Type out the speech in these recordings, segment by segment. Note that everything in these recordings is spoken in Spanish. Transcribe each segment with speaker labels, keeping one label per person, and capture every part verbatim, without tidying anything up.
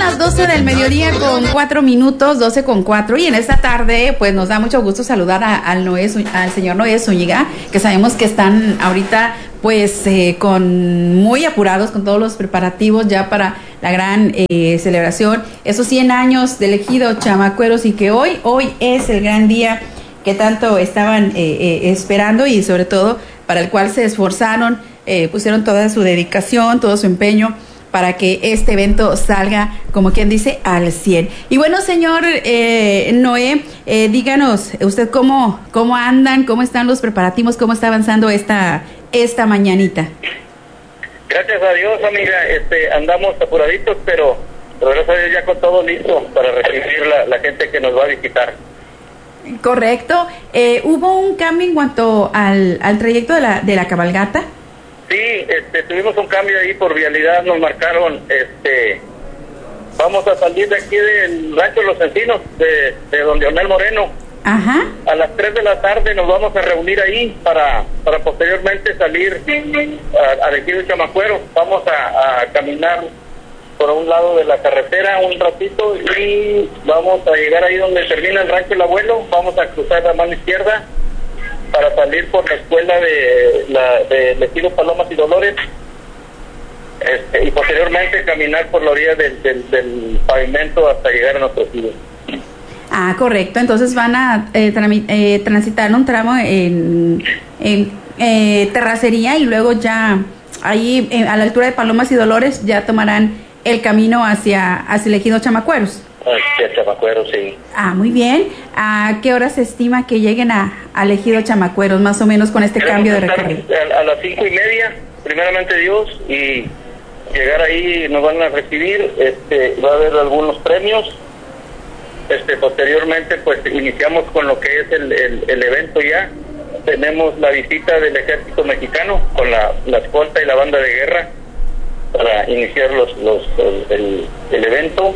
Speaker 1: las doce del mediodía con cuatro minutos, doce con cuatro, y en esta tarde pues nos da mucho gusto saludar a, al, Noé, al señor Noé Zúñiga, que sabemos que están ahorita pues eh, con muy apurados con todos los preparativos ya para la gran eh, celebración, esos cien años del Ejido Chamacueros, y que hoy, hoy es el gran día que tanto estaban eh, eh, esperando, y sobre todo para el cual se esforzaron, eh, pusieron toda su dedicación, todo su empeño para que este evento salga, como quien dice, al cien. Y bueno, señor eh, Noé, eh, díganos, usted cómo, cómo andan, cómo están los preparativos, cómo está avanzando esta, esta mañanita.
Speaker 2: Gracias a Dios, amiga, este, andamos apuraditos, pero, pero gracias a Dios ya con todo listo para recibir la, la gente que nos va a visitar.
Speaker 1: Correcto. Eh, ¿Hubo un cambio en cuanto al, al trayecto de la, de la cabalgata?
Speaker 2: Sí, este, tuvimos un cambio ahí por vialidad, nos marcaron, este, vamos a salir de aquí del Rancho de los Encinos, de, de don Leonel Moreno.
Speaker 1: Ajá.
Speaker 2: A las tres de la tarde nos vamos a reunir ahí para, para posteriormente salir al Ejido Chamacueros. Vamos a, a caminar por un lado de la carretera un ratito y vamos a llegar ahí donde termina el Rancho del Abuelo. Vamos a cruzar la mano izquierda para salir por la escuela de la de Ejido Palomas y Dolores, este, y posteriormente caminar por la orilla del, del, del pavimento hasta llegar a nuestro ejido.
Speaker 1: Ah, correcto. Entonces van a eh, tram- eh, transitar un tramo en, en eh, terracería, y luego ya ahí eh, a la altura de Palomas y Dolores ya tomarán el camino hacia, hacia el Ejido Chamacueros.
Speaker 2: Hacia Chamacueros, sí.
Speaker 1: Ah, muy bien. ¿A qué hora se estima que lleguen a, al Ejido Chamacueros, más o menos, con este cambio de recorrido?
Speaker 2: A, a las cinco y media, primeramente Dios, y llegar ahí nos van a recibir, este, va a haber algunos premios. Este, posteriormente pues iniciamos con lo que es el, el, el evento ya. Tenemos la visita del Ejército Mexicano con la, la escolta y la banda de guerra para iniciar los, los el, el evento,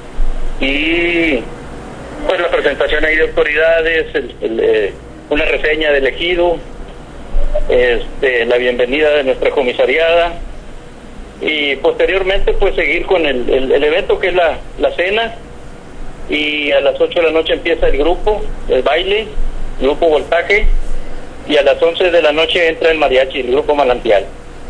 Speaker 2: y pues la presentación ahí de autoridades, el, el, eh, una reseña del ejido, este, la bienvenida de nuestra comisariada, y posteriormente pues seguir con el, el, el evento que es la, la cena. Y a las ocho de la noche empieza el grupo, el baile, el grupo Voltaje, y a las once de la noche entra el mariachi, el grupo Manantial.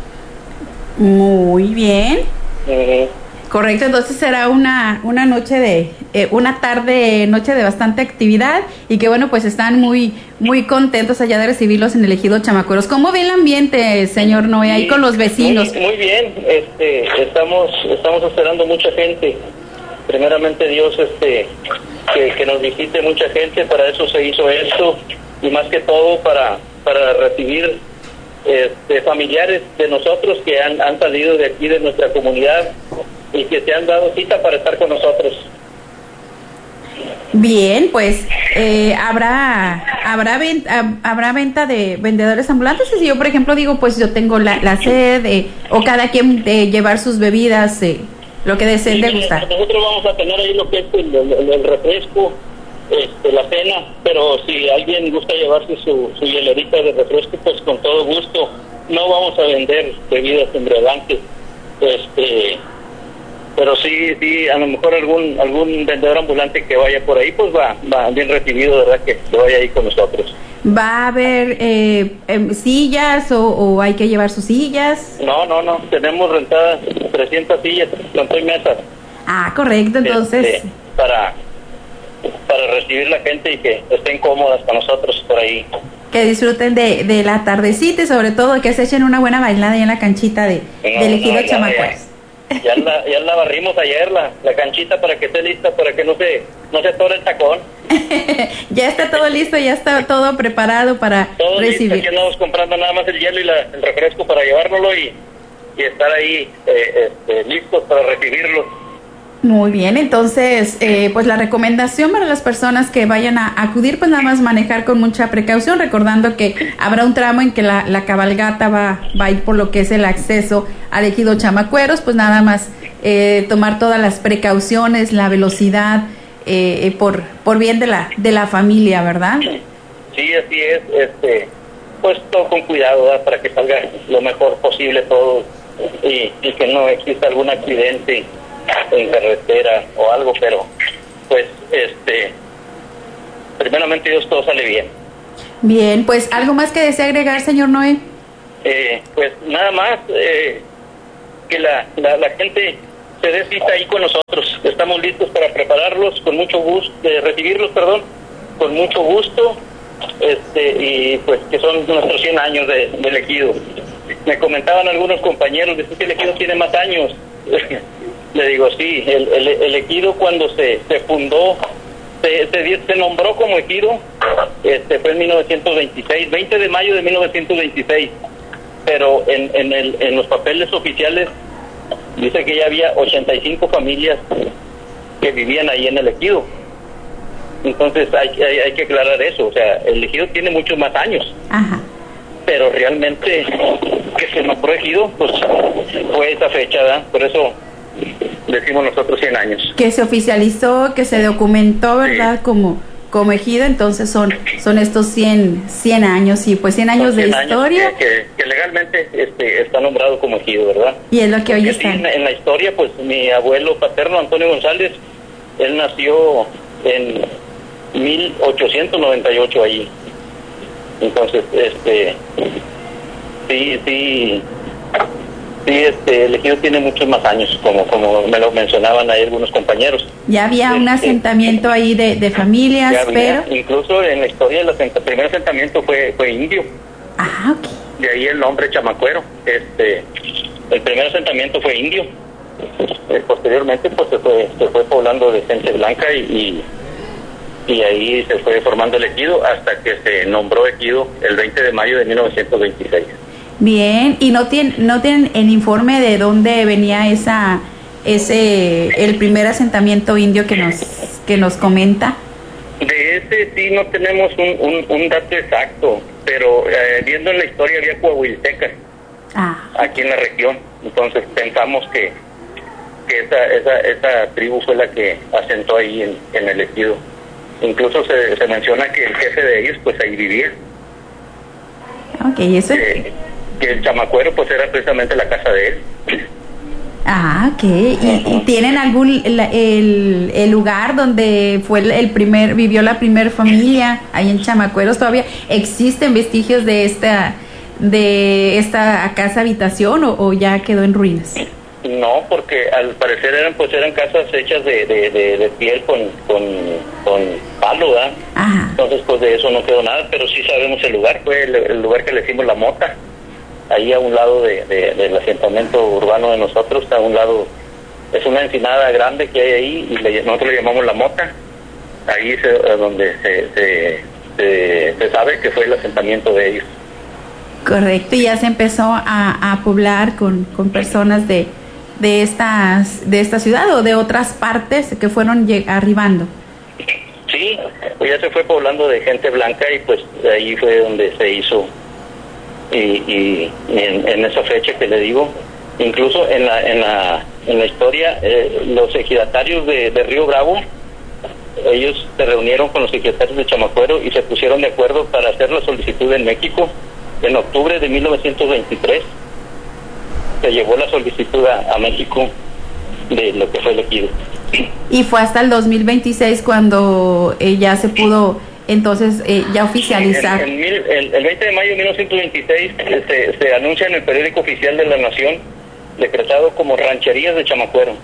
Speaker 1: Muy bien.
Speaker 2: Uh-huh.
Speaker 1: Correcto, entonces será una una noche de, eh, una tarde, noche de bastante actividad, y que bueno, pues están muy muy contentos allá de recibirlos en el Ejido Chamacueros. ¿Cómo ve el ambiente, señor Noé, ahí con los vecinos?
Speaker 2: Muy, muy bien, este, estamos, estamos esperando mucha gente. Primeramente Dios, este, que, que nos visite mucha gente, para eso se hizo esto, y más que todo para, para recibir este, familiares de nosotros que han, han salido de aquí de nuestra comunidad y que se han dado cita para estar con nosotros.
Speaker 1: Bien, pues eh, habrá habrá venta, habrá venta de vendedores ambulantes. Si yo, por ejemplo, digo, pues yo tengo la, la sed, eh, o cada quien eh, llevar sus bebidas, eh, lo que deseen
Speaker 2: Sí,
Speaker 1: degustar.
Speaker 2: Nosotros vamos a tener ahí lo que es el, el, el refresco, este, la cena, pero si alguien gusta llevarse su, su hielerita de refresco, pues con todo gusto. No vamos a vender bebidas embriagantes, este, pero sí, sí, a lo mejor algún algún vendedor ambulante que vaya por ahí, pues va, va bien recibido, ¿verdad? Que, que vaya ahí con nosotros.
Speaker 1: ¿Va a haber eh, eh, sillas o, o hay que llevar sus sillas?
Speaker 2: No, no, no, tenemos rentadas trescientas sillas, con y mesas.
Speaker 1: Ah, correcto, entonces...
Speaker 2: Este, para, para recibir la gente y que estén cómodas con nosotros por ahí.
Speaker 1: Que disfruten de, de la tardecita, y sobre todo que se echen una buena bailada ahí en la canchita de,
Speaker 2: no,
Speaker 1: del Ejido
Speaker 2: no,
Speaker 1: Chamacueros.
Speaker 2: Ya la, ya la barrimos ayer, la, la canchita, para que esté lista, para que no se no se atore el tacón.
Speaker 1: Ya está todo listo, ya está todo preparado para
Speaker 2: todo
Speaker 1: recibir.
Speaker 2: Listo, aquí andamos comprando nada más el hielo y la, el refresco para llevárnoslo y, y estar ahí eh, este, listos para recibirlo.
Speaker 1: Muy bien, entonces, eh, pues la recomendación para las personas que vayan a acudir, pues nada más manejar con mucha precaución, recordando que habrá un tramo en que la, la cabalgata va, va a ir por lo que es el acceso al Ejido Chamacueros, pues nada más eh, tomar todas las precauciones, la velocidad, eh, por por bien de la de la familia, ¿verdad?
Speaker 2: Sí, así es, este, pues todo con cuidado, ¿verdad? Para que salga lo mejor posible todo, y, y que no exista algún accidente en carretera o algo, pero pues este primeramente Dios, todo sale bien.
Speaker 1: Bien, pues algo más que desea agregar, señor Noé.
Speaker 2: Eh, pues nada más eh, que la, la, la gente se dé cita ahí con nosotros. Estamos listos para prepararlos con mucho gusto, eh, recibirlos, perdón, con mucho gusto, este y pues que son nuestros cien años de, del ejido. Me comentaban algunos compañeros, dicen que el ejido tiene más años. Le digo, sí, el, el, el ejido cuando se, se fundó, se, se, se nombró como ejido, este fue en mil novecientos veintiséis, veinte de mayo de mil novecientos veintiséis, pero en, en, el, en los papeles oficiales dice que ya había ochenta y cinco familias que vivían ahí en el ejido. Entonces hay, hay, hay que aclarar eso, o sea, el ejido tiene muchos más años.
Speaker 1: Ajá.
Speaker 2: Pero realmente que se nombró ejido, pues fue esa fecha, ¿verdad? Por eso decimos nosotros cien años.
Speaker 1: Que se oficializó, que se documentó, ¿verdad? Sí. Como como ejido, entonces son son estos cien años, y pues cien años de historia.
Speaker 2: Que, que, que legalmente este, está nombrado como ejido, ¿verdad?
Speaker 1: Y es lo que hoy está.
Speaker 2: En, en la historia, pues mi abuelo paterno, Antonio González, él nació en mil ochocientos noventa y ocho allí. Entonces, este, sí, sí, sí, este, el ejido tiene muchos más años, como como me lo mencionaban ahí algunos compañeros.
Speaker 1: Ya había este, un asentamiento ahí de, de familias, había,
Speaker 2: pero... Incluso en la historia, el, asent el primer asentamiento fue, fue indio.
Speaker 1: Ah, ok.
Speaker 2: De ahí el nombre Chamacuero. Este, el primer asentamiento fue indio. Eh, posteriormente, pues se fue, se fue poblando de gente blanca y... y y ahí se fue formando el ejido hasta que se nombró ejido el veinte de mayo de mil novecientos veintiséis.
Speaker 1: Bien, ¿y no tienen no tienen el informe de dónde venía esa ese el primer asentamiento indio que nos que nos comenta?
Speaker 2: De ese sí no tenemos un, un, un dato exacto, pero eh, viendo en la historia había coahuiltecas ah. aquí en la región, entonces pensamos que que esa esa esa tribu fue la que asentó ahí en, en el ejido. Incluso se, se menciona que el jefe de ellos pues ahí vivía.
Speaker 1: Ok, eso
Speaker 2: que, que el Chamacuero pues era precisamente la casa de él.
Speaker 1: Ah, ok. ¿Y, uh-huh. ¿Y tienen algún el, el, el lugar donde fue el, el primer vivió la primer familia ahí en Chamacueros? ¿Todavía existen vestigios de esta de esta casa habitación o, o ya quedó en ruinas?
Speaker 2: No, porque al parecer eran pues eran casas hechas de, de, de, de piel con, con, con palo, ¿verdad?
Speaker 1: Ajá.
Speaker 2: Entonces pues de eso no quedó nada, pero sí sabemos el lugar, fue el, el lugar que le decimos La Mota, ahí a un lado de, de, del asentamiento urbano de nosotros, a un lado, es una encinada grande que hay ahí y le, nosotros le llamamos La Mota, ahí es donde se, se, se, se sabe que fue el asentamiento de ellos.
Speaker 1: Correcto, y ya se empezó a, a poblar con, con personas de de estas de esta ciudad o de otras partes que fueron arribando.
Speaker 2: Sí, pues ya se fue poblando de gente blanca y pues ahí fue donde se hizo y, y, y en, en esa fecha que le digo, incluso en la en la en la historia eh, los ejidatarios de, de Río Bravo, ellos se reunieron con los ejidatarios de Chamacuero y se pusieron de acuerdo para hacer la solicitud en México en octubre de mil novecientos veintitrés. Se llevó la solicitud a, a México de lo que fue el ejido.
Speaker 1: Y fue hasta el dos mil veintiséis cuando eh, ya se pudo entonces eh, ya oficializar.
Speaker 2: En, en mil, el, el veinte de mayo de mil novecientos veintiséis se, se anuncia en el periódico oficial de la Nación, decretado como Rancherías de Chamacuero.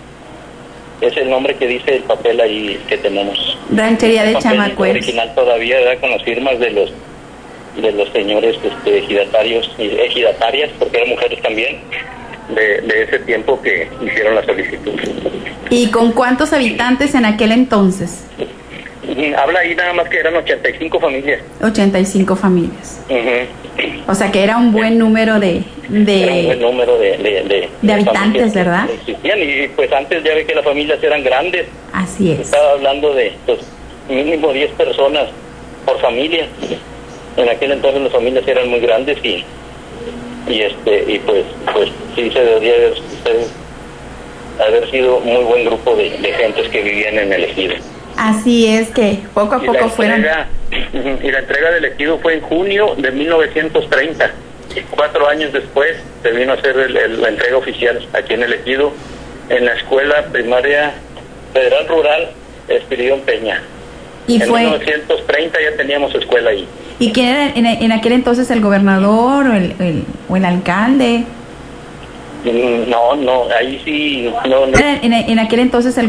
Speaker 2: Es el nombre que dice el papel ahí que tenemos.
Speaker 1: Ranchería de Chamacuero.
Speaker 2: Original todavía, ¿verdad? Con las firmas de los de los señores este, ejidatarios y ejidatarias, porque eran mujeres también. De, de ese tiempo que hicieron la solicitud.
Speaker 1: ¿Y con cuántos habitantes en aquel entonces?
Speaker 2: Habla ahí nada más que eran ochenta y cinco familias.
Speaker 1: ochenta y cinco familias.
Speaker 2: Uh-huh.
Speaker 1: O sea que era un buen número de... de
Speaker 2: era un buen número de... De, de,
Speaker 1: de habitantes, ¿verdad?
Speaker 2: Existían y pues antes ya ve que las familias eran grandes.
Speaker 1: Así es.
Speaker 2: Estaba hablando de pues mínimo diez personas por familia. En aquel entonces las familias eran muy grandes y... y este y pues pues sí se debería haber, haber sido muy buen grupo de, de gentes que vivían en el ejido.
Speaker 1: Así es, que poco a
Speaker 2: y
Speaker 1: poco
Speaker 2: la
Speaker 1: fueron
Speaker 2: entrega, y la entrega del ejido fue en junio de mil novecientos treinta. Cuatro años después se vino a hacer el, el, la entrega oficial aquí en el ejido en la escuela primaria federal rural Espiridión Peña.
Speaker 1: Y
Speaker 2: en
Speaker 1: fue...
Speaker 2: mil novecientos treinta ya teníamos escuela ahí.
Speaker 1: ¿Y quién era en, en aquel entonces el gobernador o el, el, o el alcalde?
Speaker 2: No, no, ahí sí, no, no.
Speaker 1: En, en aquel entonces el